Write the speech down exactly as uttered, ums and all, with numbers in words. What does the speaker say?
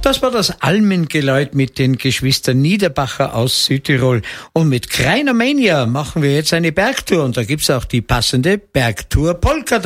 Das war das Almengeläut mit den Geschwistern Niederbacher aus Südtirol. Und mit Krainer Mania machen wir jetzt eine Bergtour. Und da gibt's auch die passende Bergtour Polka.